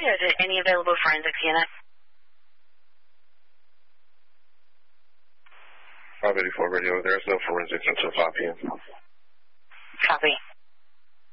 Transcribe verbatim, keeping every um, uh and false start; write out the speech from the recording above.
Is it any available forensic C N S? five eighty-four radio, there's no forensics until five p.m. Copy.